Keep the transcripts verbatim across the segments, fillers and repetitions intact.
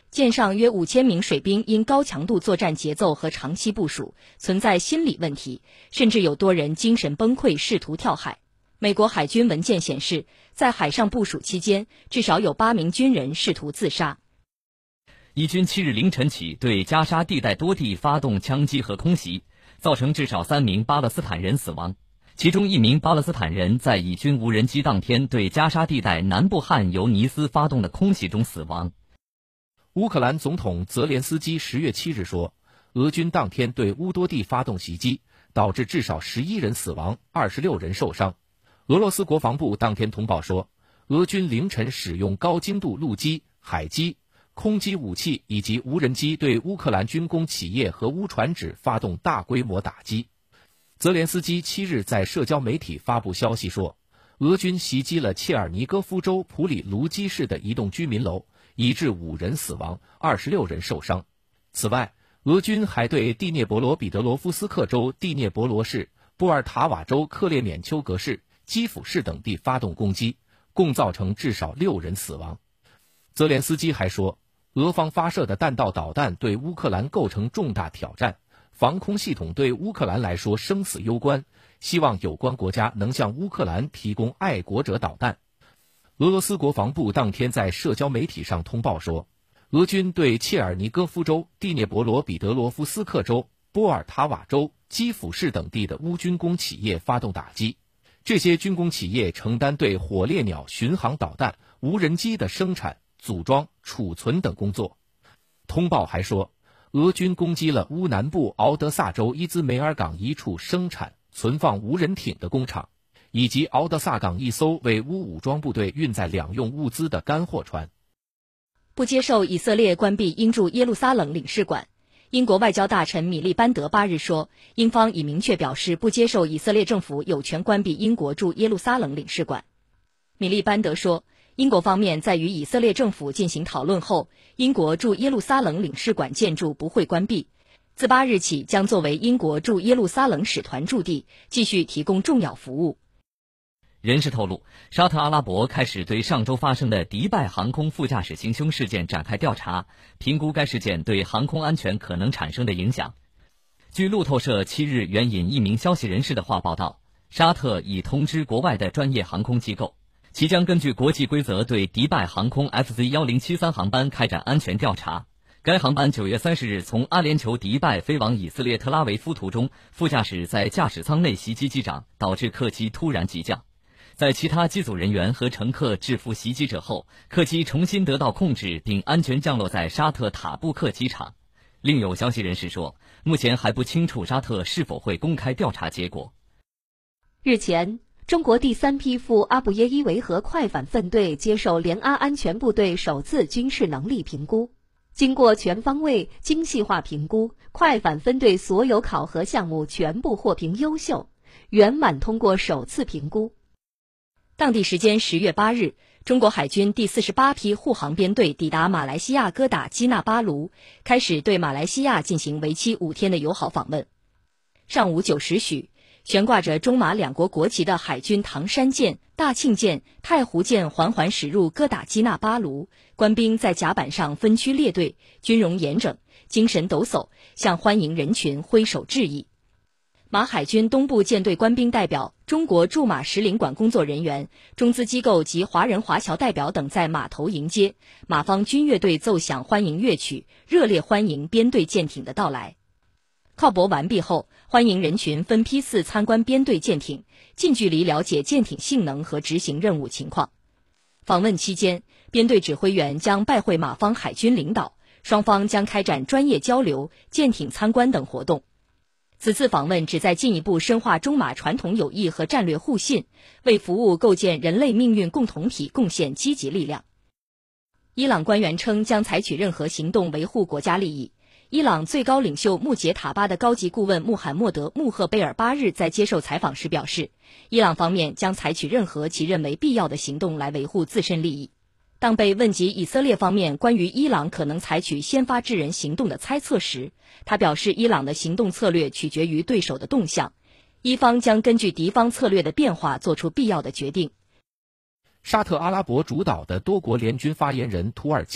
舰上约五千名水兵因高强度作战节奏和长期部署，存在心理问题，甚至有多人精神崩溃，试图跳海。美国海军文件显示，在海上部署期间，至少有八名军人试图自杀。 以军七日凌晨起对加沙地带多地发动枪击和空袭，造成至少三名巴勒斯坦人死亡，其中一名巴勒斯坦人在以军无人机当天对加沙地带南部汉尤尼斯发动的空袭中死亡。 乌克兰总统泽连斯基十月七日说，俄军当天对乌多地发动袭击，导致至少十一人死亡，二十六人受伤。俄罗斯国防部当天通报说，俄军凌晨使用高精度陆基、海基、空基武器以及无人机对乌克兰军工企业和乌船只发动大规模打击。泽连斯基七日在社交媒体发布消息说，俄军袭击了切尔尼戈夫州普里卢基市的一栋居民楼，已致五人死亡，二十六人受伤。此外，俄军还对第聂伯罗彼得罗夫斯克州第聂伯罗市、波尔塔瓦州克列缅丘格市、基辅市等地发动攻击，共造成至少六人死亡。泽连斯基还说，俄方发射的弹道导弹对乌克兰构成重大挑战，防空系统对乌克兰来说生死攸关，希望有关国家能向乌克兰提供爱国者导弹。俄罗斯国防部当天在社交媒体上通报说，俄军对切尔尼戈夫州、第聂伯罗彼得罗夫斯克州、波尔塔瓦州、基辅市等地的乌军工企业发动打击，这些军工企业承担对火烈鸟巡航导弹、无人机的生产、组装、储存等工作。通报还说，俄军攻击了乌南部敖德萨州伊兹梅尔港一处生产、存放无人艇的工厂，以及敖德萨港一艘为乌武装部队运载两用物资的干货船。 不接受以色列关闭英驻耶路撒冷领事馆。英国外交大臣米利班德八日说，英方已明确表示不接受以色列政府有权关闭英国驻耶路撒冷领事馆。米利班德说，英国方面在与以色列政府进行讨论后，英国驻耶路撒冷领事馆建筑不会关闭，自八日起将作为英国驻耶路撒冷使团驻地，继续提供重要服务。 人士透露，沙特阿拉伯开始对上周发生的迪拜航空副驾驶行凶事件展开调查，评估该事件对航空安全可能产生的影响。据路透社七日援引一名消息人士的话报道，沙特已通知国外的专业航空机构，其将根据国际规则对迪拜航空 F Z 一零七三 航班开展安全调查。该航班九月三十日从阿联酋迪拜飞往以色列特拉维夫途中，副驾驶在驾驶舱内袭击机长，导致客机突然急降。在其他机组人员和乘客制服袭击者后，客机重新得到控制并安全降落在沙特塔布克机场。另有消息人士说，目前还不清楚沙特是否会公开调查结果。 日前，中国第三批赴阿布耶伊维和快反分队接受联阿安全部队首次军事能力评估。经过全方位、精细化评估，快反分队所有考核项目全部获评优秀，圆满通过首次评估。 当地时间十月八日，中国海军第四十八批护航编队抵达马来西亚哥打基纳巴卢，开始对马来西亚进行为期五天的友好访问。上午九时许，悬挂着中马两国国旗的海军唐山舰、大庆舰、太湖舰缓缓驶入哥打基纳巴卢，官兵在甲板上分区列队，军容严整，精神抖擞，向欢迎人群挥手致意。马海军东部舰队官兵代表、中国驻马使领馆工作人员、中资机构及华人华侨代表等在码头迎接，马方军乐队奏响欢迎乐曲，热烈欢迎编队舰艇的到来。靠泊完毕后，欢迎人群分批次参观编队舰艇，近距离了解舰艇性能和执行任务情况。访问期间，编队指挥员将拜会马方海军领导，双方将开展专业交流、舰艇参观等活动。此次访问旨在进一步深化中马传统友谊和战略互信，为服务构建人类命运共同体贡献积极力量。伊朗官员称将采取任何行动维护国家利益。伊朗最高领袖穆杰塔巴的高级顾问穆罕默德·穆赫贝尔八日在接受采访时表示，伊朗方面将采取任何其认为必要的行动来维护自身利益。当被问及以色列方面关于伊朗可能采取先发制人行动的猜测时，他表示伊朗的行动策略取决于对手的动向，伊方将根据敌方策略的变化做出必要的决定。 沙特阿拉伯主导的多国联军发言人土耳其、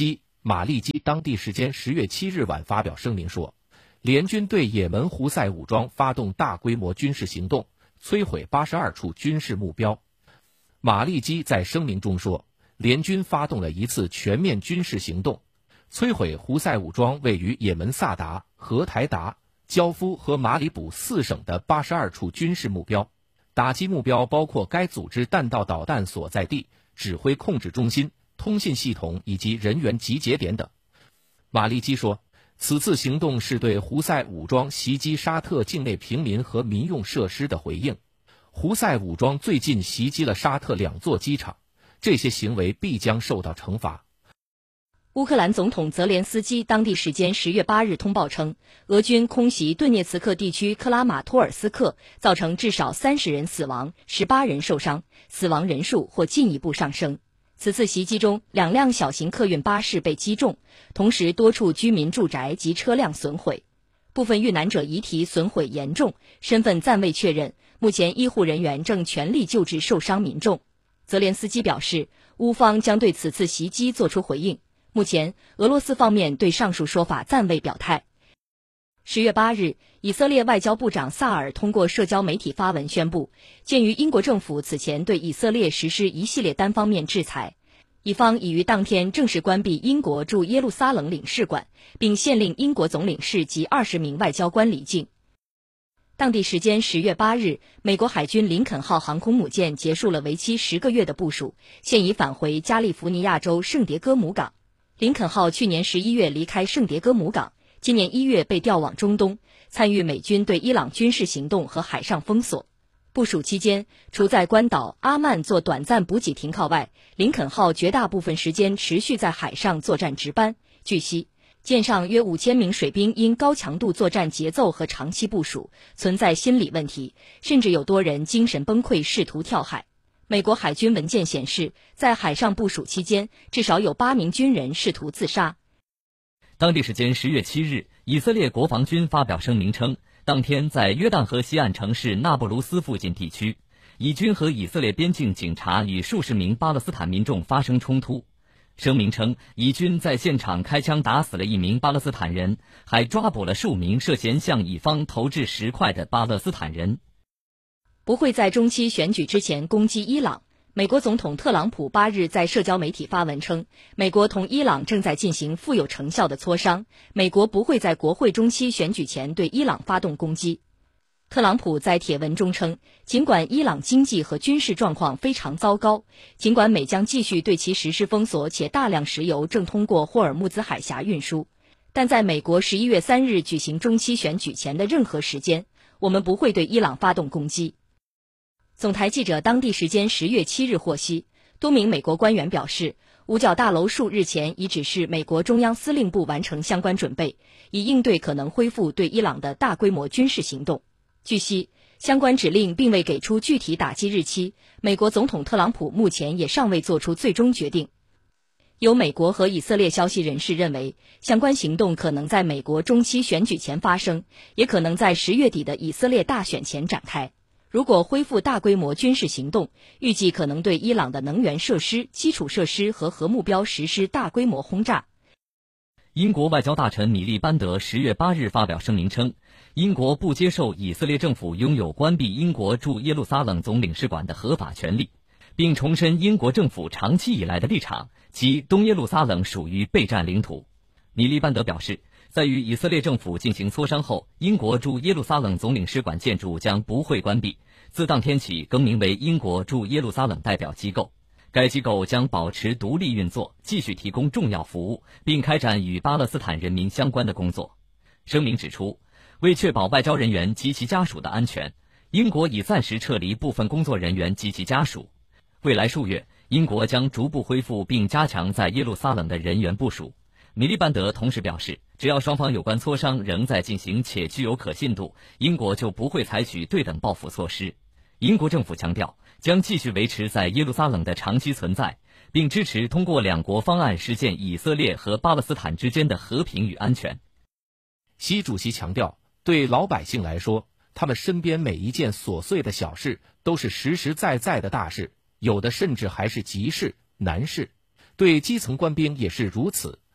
马利基当地时间十月七日晚发表声明说，联军对也门胡塞武装发动大规模军事行动，摧毁八十二处军事目标。马利基在声明中说，联军发动了一次全面军事行动，摧毁胡塞武装位于也门萨达、荷台达、焦夫和马里卜四省的八十二处军事目标，打击目标包括该组织弹道导弹所在地、指挥控制中心、通信系统以及人员集结点等。马利基说，此次行动是对胡塞武装袭击沙特境内平民和民用设施的回应。胡塞武装最近袭击了沙特两座机场，这些行为必将受到惩罚。 乌克兰总统泽连斯基当地时间十月八日通报称，俄军空袭顿涅茨克地区克拉马托尔斯克，造成至少三十人死亡，十八人受伤，死亡人数或进一步上升。此次袭击中，两辆小型客运巴士被击中，同时多处居民住宅及车辆损毁，部分遇难者遗体损毁严重，身份暂未确认。目前医护人员正全力救治受伤民众。泽连斯基表示，乌方将对此次袭击作出回应。目前，俄罗斯方面对上述说法暂未表态。十月八日，以色列外交部长萨尔通过社交媒体发文宣布，鉴于英国政府此前对以色列实施一系列单方面制裁，以方已于当天正式关闭英国驻耶路撒冷领事馆，并限令英国总领事及二十名外交官离境。当地时间十月八日，美国海军林肯号航空母舰结束了为期十个月的部署，现已返回加利福尼亚州圣迭戈姆港。林肯号去年十一月离开圣迭戈姆港，今年一月被调往中东，参与美军对伊朗军事行动和海上封锁。部署期间，除在关岛阿曼做短暂补给停靠外，林肯号绝大部分时间持续在海上作战值班。据悉，舰上约五千名水兵因高强度作战节奏和长期部署，存在心理问题，甚至有多人精神崩溃，试图跳海。美国海军文件显示，在海上部署期间，至少有八名军人试图自杀。 当地时间十月七日，以色列国防军发表声明称，当天在约旦河西岸城市纳布卢斯附近地区，以军和以色列边境警察与数十名巴勒斯坦民众发生冲突。声明称，以军在现场开枪打死了一名巴勒斯坦人，还抓捕了数名涉嫌向以方投掷石块的巴勒斯坦人。 不会在中期选举之前攻击伊朗。美国总统特朗普八日在社交媒体发文称，美国同伊朗正在进行富有成效的磋商，美国不会在国会中期选举前对伊朗发动攻击。特朗普在帖文中称，尽管伊朗经济和军事状况非常糟糕，尽管美将继续对其实施封锁，且大量石油正通过霍尔木兹海峡运输，但在美国十一月三日举行中期选举前的任何时间，我们不会对伊朗发动攻击。总台记者当地时间十月七日获悉，多名美国官员表示，五角大楼数日前已指示美国中央司令部完成相关准备，以应对可能恢复对伊朗的大规模军事行动。据悉，相关指令并未给出具体打击日期，美国总统特朗普目前也尚未做出最终决定。有美国和以色列消息人士认为，相关行动可能在美国中期选举前发生，也可能在十月底的以色列大选前展开。如果恢复大规模军事行动，预计可能对伊朗的能源设施、基础设施和核目标实施大规模轰炸。 英国外交大臣米利班德十月八日发表声明称，英国不接受以色列政府拥有关闭英国驻耶路撒冷总领事馆的合法权利，并重申英国政府长期以来的立场，即东耶路撒冷属于备战领土。米利班德表示，在与以色列政府进行磋商后，英国驻耶路撒冷总领事馆建筑将不会关闭，自当天起更名为英国驻耶路撒冷代表机构。该机构将保持独立运作，继续提供重要服务，并开展与巴勒斯坦人民相关的工作。声明指出，为确保外交人员及其家属的安全，英国已暂时撤离部分工作人员及其家属。未来数月，英国将逐步恢复并加强在耶路撒冷的人员部署。米利班德同时表示，只要双方有关磋商仍在进行且具有可信度，英国就不会采取对等报复措施。英国政府强调，将继续维持在耶路撒冷的长期存在，并支持通过两国方案实现以色列和巴勒斯坦之间的和平与安全。 习主席强调，对老百姓来说，他们身边每一件琐碎的小事都是实实在在的大事，有的甚至还是急事、难事。对基层官兵也是如此，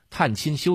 探亲修